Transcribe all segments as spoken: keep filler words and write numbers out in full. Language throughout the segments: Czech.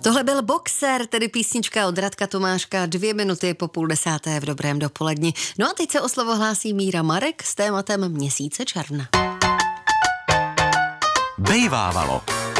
Tohle byl Boxer, tedy písnička od Radka Tomáška, dvě minuty po půl desáté v dobrém dopoledni. No a teď se o slovo hlásí Míra Marek s tématem měsíce června. Bejvávalo.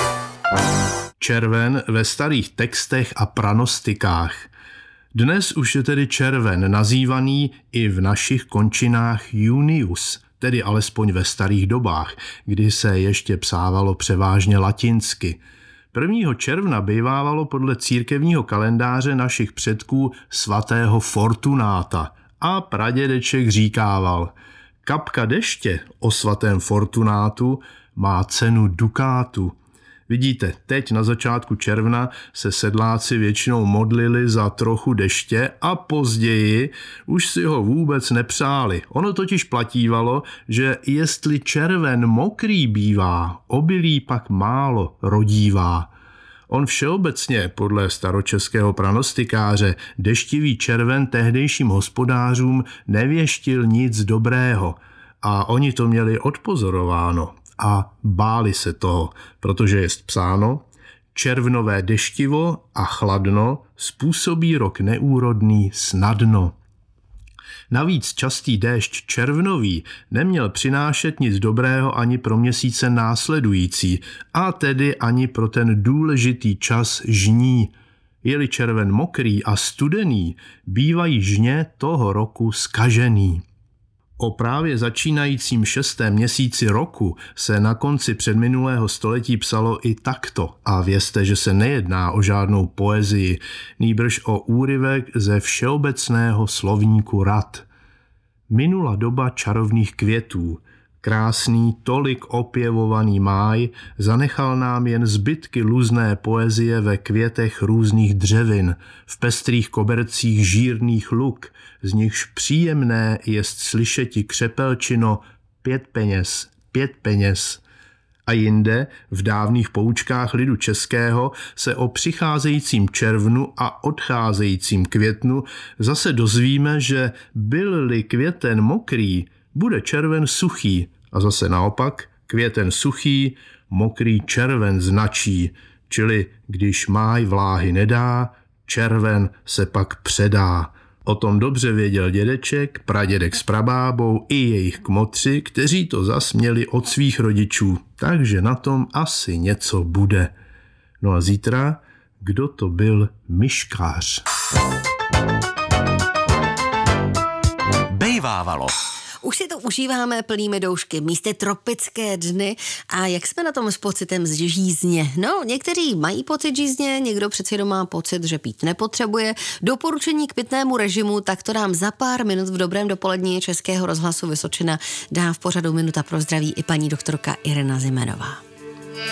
Červen ve starých textech a pranostikách. Dnes už je tedy červen nazývaný i v našich končinách Junius, tedy alespoň ve starých dobách, kdy se ještě psávalo převážně latinsky. prvního června bývávalo podle církevního kalendáře našich předků svatého Fortunáta a pradědeček říkával: kapka deště o svatém Fortunátu má cenu dukátu. Vidíte, teď na začátku června se sedláci většinou modlili za trochu deště a později už si ho vůbec nepřáli. Ono totiž platívalo, že jestli červen mokrý bývá, obilí pak málo rodívá. On všeobecně, podle staročeského pranostikáře, deštivý červen tehdejším hospodářům nevěštil nic dobrého a oni to měli odpozorováno a báli se toho, protože jest psáno: červnové deštivo a chladno způsobí rok neúrodný snadno. Navíc častý déšť červnový neměl přinášet nic dobrého ani pro měsíce následující, a tedy ani pro ten důležitý čas žní. Je-li červen mokrý a studený, bývají žně toho roku zkažený. O právě začínajícím šestém měsíci roku se na konci předminulého století psalo i takto, a vězte, že se nejedná o žádnou poezii, nýbrž o úryvek ze všeobecného slovníku rad. Minula doba čarovných květů. Krásný, tolik opěvovaný máj zanechal nám jen zbytky luzné poezie ve květech různých dřevin, v pestrých kobercích žírných luk, z nichž příjemné jest slyšeti křepelčino pět peněz, pět peněz. A jinde, v dávných poučkách lidu českého, se o přicházejícím červnu a odcházejícím květnu zase dozvíme, že byl-li květen mokrý, bude červen suchý, a zase naopak, květen suchý, mokrý červen značí, čili když máj vláhy nedá, červen se pak předá. O tom dobře věděl dědeček, pradědek s prabábou i jejich kmotři, kteří to zas měli od svých rodičů, takže na tom asi něco bude. No a zítra, kdo to byl myškář? Bejvávalo. Už si to užíváme plnými doušky, místy tropické dny. A jak jsme na tom s pocitem z žízně? No, někteří mají pocit žízně, někdo přeci jenom má pocit, že pít nepotřebuje. Doporučení k pitnému režimu, tak to nám za pár minut v dobrém dopolední Českého rozhlasu Vysočina dá v pořadu Minuta pro zdraví i paní doktorka Irena Zimenová.